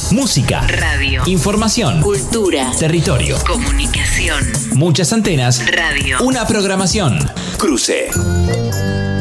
Música, radio, información, cultura, territorio, comunicación, muchas antenas, radio, una programación. Cruce.